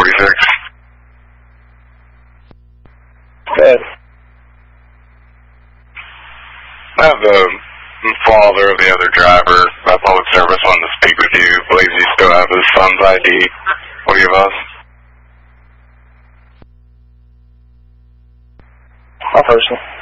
46. Good. I have the father of the other driver by public service wanting to speak with you. Believes you still have his son's ID. Will you give us? My person.